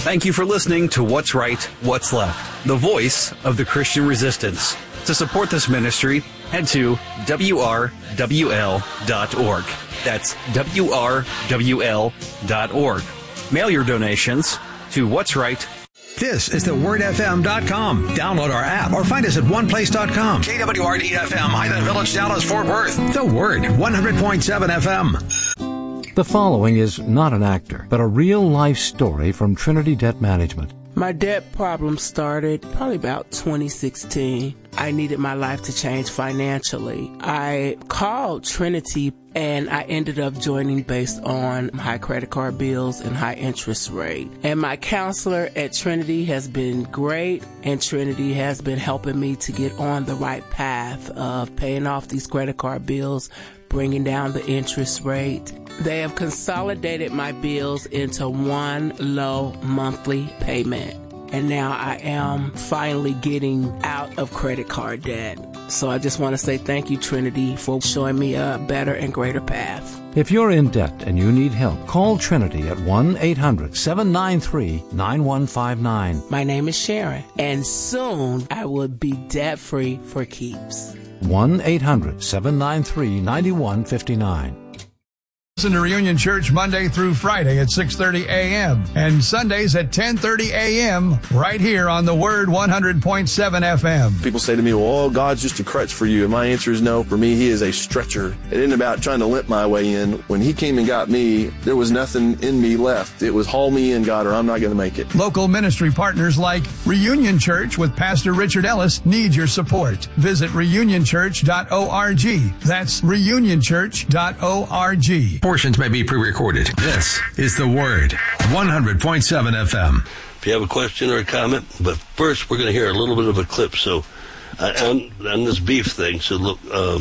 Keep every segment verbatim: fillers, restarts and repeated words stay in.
Thank you for listening to What's Right, What's Left, the voice of the Christian resistance. To support this ministry, head to W R W L dot org. That's W R W L dot org. Mail your donations to What's Right. This is the word f m dot com. Download our app or find us at one place dot com. K W R D F M, Highland Village, Dallas, Fort Worth. The Word, one hundred point seven F M. The following is not an actor, but a real-life story from Trinity Debt Management. My debt problem started probably about twenty sixteen. I needed my life to change financially. I called Trinity and I ended up joining based on high credit card bills and high interest rate. And my counselor at Trinity has been great, and Trinity has been helping me to get on the right path of paying off these credit card bills, bringing down the interest rate. They have consolidated my bills into one low monthly payment. And now I am finally getting out of credit card debt. So I just want to say thank you, Trinity, for showing me a better and greater path. If you're in debt and you need help, call Trinity at one eight hundred seven nine three nine one five nine. My name is Sharon, and soon I will be debt-free for keeps. one eight hundred seven nine three nine one five nine. Listen to Reunion Church Monday through Friday at six thirty a.m. and Sundays at ten thirty a.m. right here on the Word one hundred point seven F M. People say to me, well, oh, God's just a crutch for you. And my answer is no. For me, He is a stretcher. It isn't about trying to limp my way in. When He came and got me, there was nothing in me left. It was haul me in, God, or I'm not going to make it. Local ministry partners like Reunion Church with Pastor Richard Ellis need your support. Visit reunion church dot org. That's reunion church dot org. Portions may be pre-recorded. This is The Word, one hundred point seven F M. If you have a question or a comment, but first we're going to hear a little bit of a clip. So, uh, on, on this beef thing, so look, um,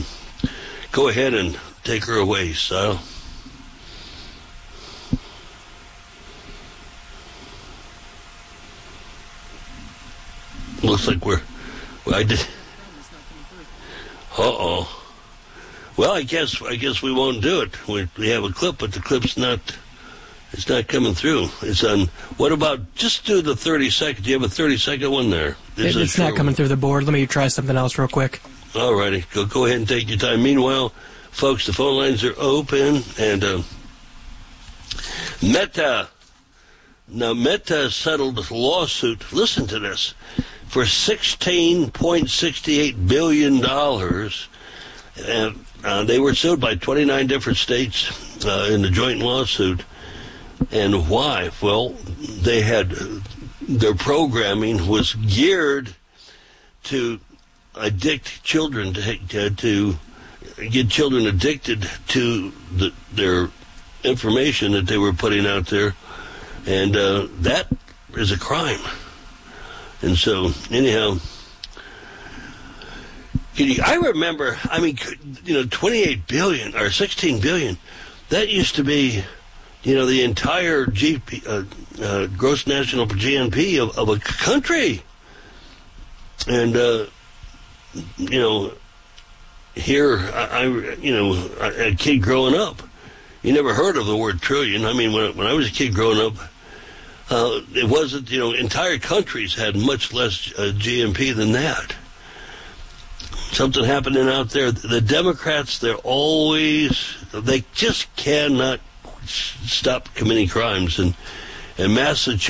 go ahead and take her away, Sal. Looks like we're, well, I did. Uh-oh. Well, I guess I guess we won't do it. We, we have a clip, but the clip's not, it's not coming through. It's on, what about, just do the thirty second, do you have a thirty second one there? It, it's not coming one? through the board. Let me try something else real quick. All righty, go, go ahead and take your time. Meanwhile, folks, the phone lines are open, and uh, Meta, now Meta settled a lawsuit, listen to this, for sixteen point six eight billion dollars. And uh, they were sued by twenty-nine different states uh, in the joint lawsuit. And why? Well, they had, uh, their programming was geared to addict children, to, to get children addicted to the, their information that they were putting out there. And uh, that is a crime. And so, anyhow, I remember, I mean, you know, twenty-eight billion dollars or sixteen billion dollars, that used to be, you know, the entire G P, uh, uh, gross national G N P of, of a country. And, uh, you know, here, I, I you know, a kid growing up, you never heard of the word trillion. I mean, when, when I was a kid growing up, uh, it wasn't, you know, entire countries had much less uh, G N P than that. Something happening out there. The Democrats, they're always, they just cannot stop committing crimes. And, and Massachusetts,